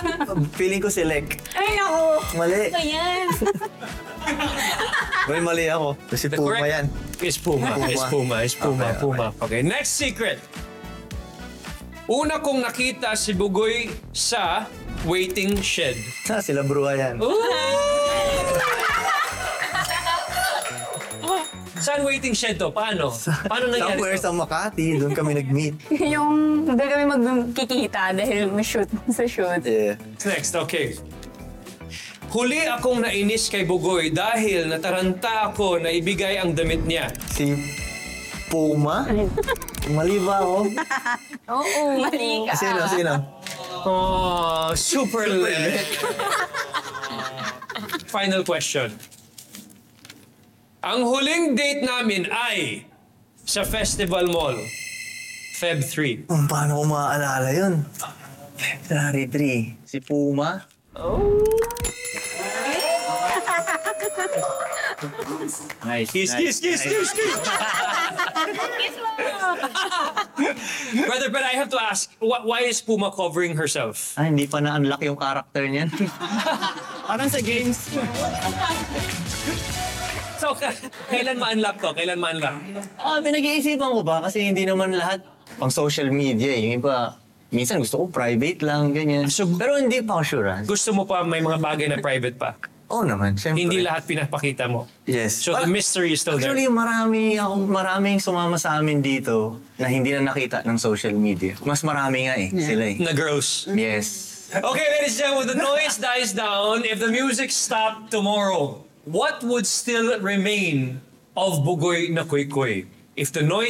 Feeling ko select. Ay, naku. Mali. Ayan. May mali ako. Kasi The Puma correct yan. is Puma. Puma. Is Puma. Is Puma. Okay, Puma. Okay, next secret. Una kong nakita si Bugoy sa waiting shed. Sila bruha yan. Saan waiting shed to? Paano? Paano nangyari Somewhere to? sa Makati, doon kami nag-meet. Yung doon kami magkikita dahil may shoot sa shoot. Yeah. Next, okay. Huli akong nainis kay Bugoy dahil nataranta ako na ibigay ang damit niya. Si Puma? Mali ba ako? Oo, mali ka. Sino? Oh, super lit. Final question. Ang huling date namin ay sa Festival Mall, Feb 3. Paano ko maaalala yun? February 3. Si Puma? Nice. Kiss. Brother, but I have to ask, why is Puma covering herself? Ah, hindi pa na-unlock yung character niyan. Parang sa games. So, kailan ma-unlock to? Kailan ma-unlock? Pinag-iisipan ko ba? Kasi hindi naman lahat pang social media. Yung iba, minsan gusto ko private lang, ganyan. So- Pero hindi pa ako sure. Gusto mo pa may mga bagay na private pa? Oo naman, syempre. Hindi lahat pinapakita mo. Yes. So the mystery is still there. Actually, maraming sumama sa amin dito na hindi na nakita ng social media. Mas marami nga sila eh. Na girls. Yes. Okay, ladies and gentlemen, the noise dies down. If the music stopped tomorrow, what would still remain of Bugoy na Kuy Kuy? If the noise